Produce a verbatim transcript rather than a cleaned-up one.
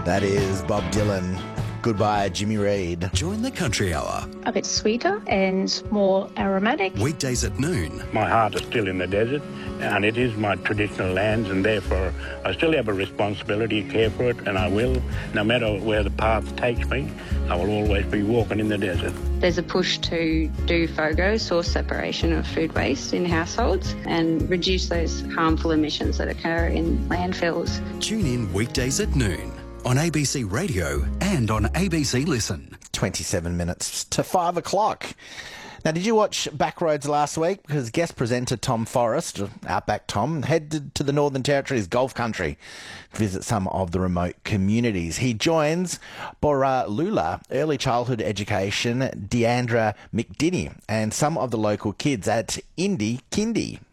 That is Bob Dylan. Goodbye, Jimmy Reid. Join the Country Hour. A bit sweeter and more aromatic. Weekdays at noon. My heart is still in the desert, and it is my traditional lands, and therefore I still have a responsibility to care for it, and I will. No matter where the path takes me, I will always be walking in the desert. There's a push to do FOGO, source separation of food waste in households, and reduce those harmful emissions that occur in landfills. Tune in weekdays at noon on A B C Radio and on A B C Listen. twenty-seven minutes to five o'clock. Now, did you watch Backroads last week? Because guest presenter Tom Forrest, Outback Tom, headed to the Northern Territory's Gulf Country to visit some of the remote communities. He joins Borroloola Early Childhood Education, Deandra McDinney, and some of the local kids at Indy Kindy.